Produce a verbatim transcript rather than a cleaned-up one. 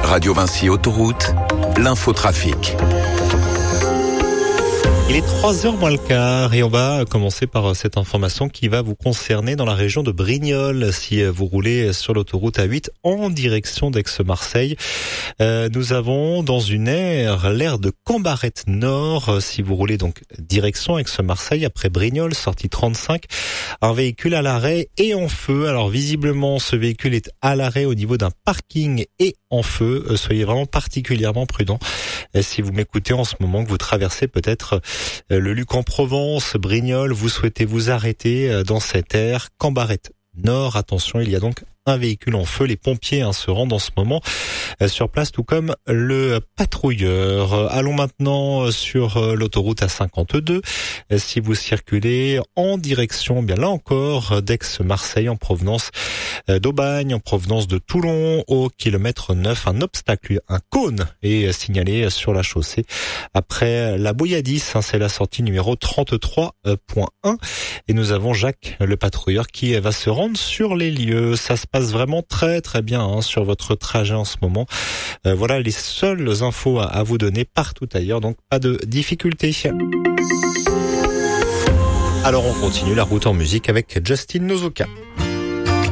Radio Vinci Autoroute, l'infotrafic. Il est trois heures moins le quart et on va commencer par cette information qui va vous concerner dans la région de Brignoles. Si vous roulez sur l'autoroute A huit en direction d'Aix-Marseille, euh, nous avons dans une aire l'aire de Cambarette Nord. Si vous roulez donc direction Aix-Marseille après Brignoles, sortie trente-cinq, un véhicule à l'arrêt et en feu. Alors visiblement ce véhicule est à l'arrêt au niveau d'un parking et en feu. Soyez vraiment particulièrement prudents si vous m'écoutez en ce moment, que vous traversez peut-être le Luc en Provence, Brignoles, vous souhaitez vous arrêter dans cette aire. Cambarette Nord, attention, il y a donc un véhicule en feu. Les pompiers hein, se rendent en ce moment euh, sur place, tout comme le patrouilleur. Allons maintenant sur euh, l'autoroute A cinquante-deux. Euh, si vous circulez en direction, bien là encore, d'Aix-Marseille en provenance euh, d'Aubagne, en provenance de Toulon, au kilomètre neuf, un obstacle, un cône est signalé sur la chaussée. Après la Boyadis, hein, c'est la sortie numéro trente-trois point un. Et nous avons Jacques, le patrouilleur, qui va se rendre sur les lieux. Ça se passe vraiment très très bien hein, sur votre trajet en ce moment. Euh, voilà les seules infos à, à vous donner partout ailleurs, donc pas de difficulté. Alors on continue la route en musique avec Justin Nozuka.